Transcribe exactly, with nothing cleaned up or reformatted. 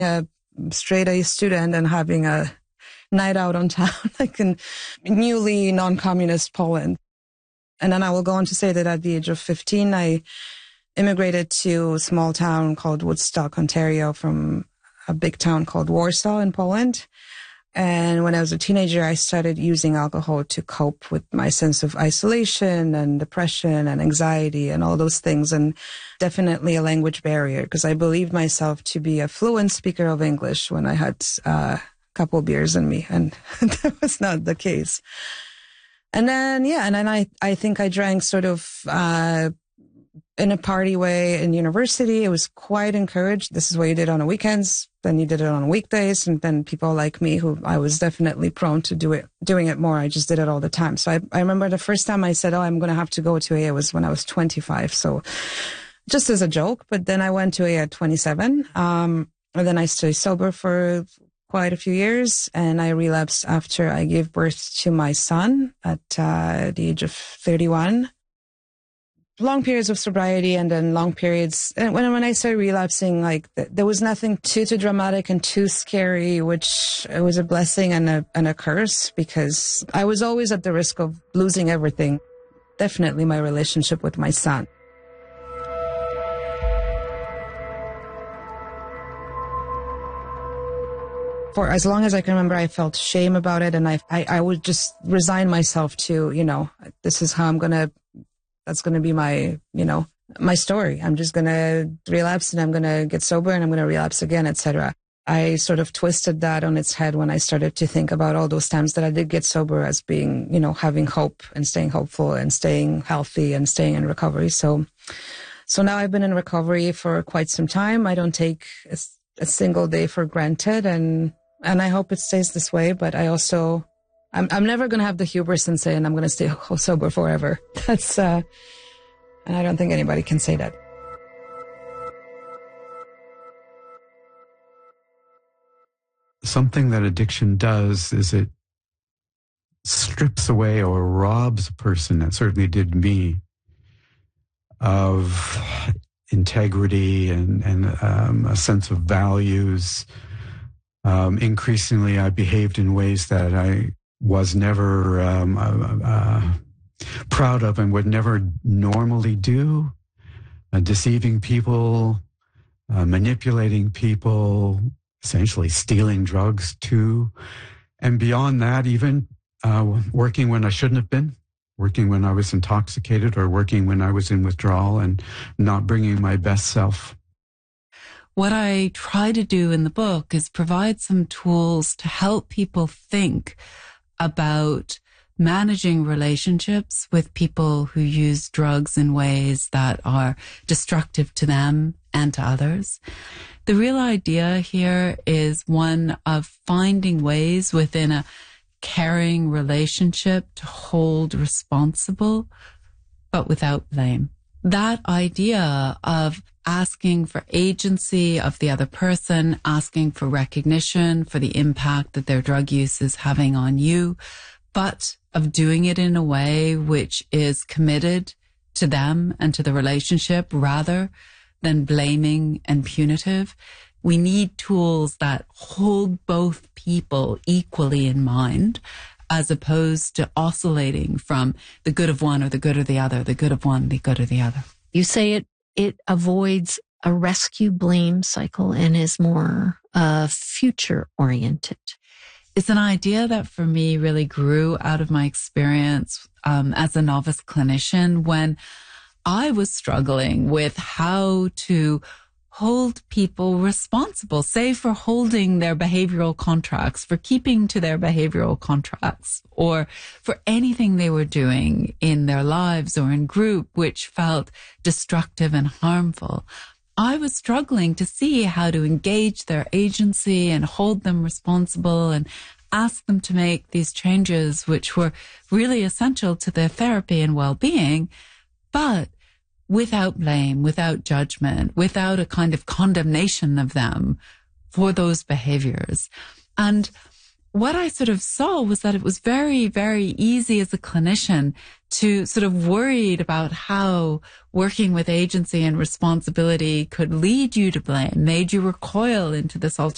a straight A student and having a night out on town, like in newly non-communist Poland. And then I will go on to say that at the age of fifteen, I immigrated to a small town called Woodstock, Ontario, from a big town called Warsaw in Poland. And when I was a teenager, I started using alcohol to cope with my sense of isolation and depression and anxiety and all those things. And definitely a language barrier, because I believed myself to be a fluent speaker of English when I had uh, a couple beers in me. And that was not the case. And then, yeah, and then I, I think I drank sort of uh in a party way in university. It was quite encouraged. This is what you did on the weekends. Then you did it on weekdays. And then people like me, who I was definitely prone to do it, doing it more. I just did it all the time. So I, I remember the first time I said, oh, I'm going to have to go to A A was when I was twenty-five. So just as a joke. But then I went to A A at twenty-seven. Um, and then I stayed sober for quite a few years. And I relapsed after I gave birth to my son at uh, the age of thirty-one. Long periods of sobriety and then long periods. And when, when I started relapsing, like th- there was nothing too, too dramatic and too scary, which it was a blessing and a, and a curse, because I was always at the risk of losing everything. Definitely my relationship with my son. For as long as I can remember, I felt shame about it. And I, I, I would just resign myself to, you know, this is how I'm going to That's going to be my, you know, my story. I'm just going to relapse and I'm going to get sober and I'm going to relapse again, et cetera. I sort of twisted that on its head when I started to think about all those times that I did get sober as being, you know, having hope and staying hopeful and staying healthy and staying in recovery. So, so now I've been in recovery for quite some time. I don't take a, a single day for granted, and, and I hope it stays this way. But I also, I'm, I'm never going to have the hubris and say, and I'm going to stay sober forever. That's, uh, and I don't think anybody can say that. Something that addiction does is it strips away or robs a person, that certainly did me, of integrity and, and um, a sense of values. Um, increasingly, I behaved in ways that I was never um, uh, uh, proud of and would never normally do, uh, deceiving people, uh, manipulating people, essentially stealing drugs too. And beyond that, even uh, working when I shouldn't have been, working when I was intoxicated or working when I was in withdrawal and not bringing my best self. What I try to do in the book is provide some tools to help people think about managing relationships with people who use drugs in ways that are destructive to them and to others. The real idea here is one of finding ways within a caring relationship to hold responsible, but without blame. That idea of asking for agency of the other person, asking for recognition for the impact that their drug use is having on you, but of doing it in a way which is committed to them and to the relationship rather than blaming and punitive. We need tools that hold both people equally in mind, as opposed to oscillating from the good of one or the good of the other, the good of one, the good of the other. You say it, it avoids a rescue blame cycle and is more uh, future oriented. It's an idea that for me really grew out of my experience um, as a novice clinician when I was struggling with how to hold people responsible, say for holding their behavioral contracts, for keeping to their behavioral contracts, or for anything they were doing in their lives or in group which felt destructive and harmful. I was struggling to see how to engage their agency and hold them responsible and ask them to make these changes which were really essential to their therapy and well-being, but without blame, without judgment, without a kind of condemnation of them for those behaviors. And what I sort of saw was that it was very, very easy as a clinician to sort of worried about how working with agency and responsibility could lead you to blame, made you recoil into this alternative